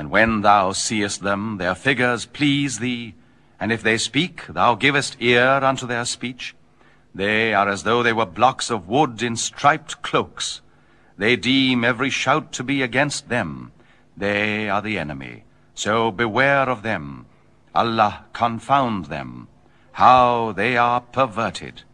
And when thou seest them, their figures please thee, and if they speak, thou givest ear unto their speech. They are as though they were blocks of wood in striped cloaks. They deem every shout to be against them. They are the enemy, so beware of them. Allah confound them. How they are perverted.